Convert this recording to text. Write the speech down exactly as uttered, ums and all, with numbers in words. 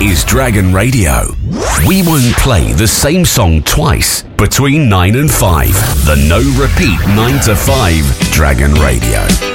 is Dragon Radio. We won't play the same song twice between nine and five. The no repeat nine to five Dragon Radio.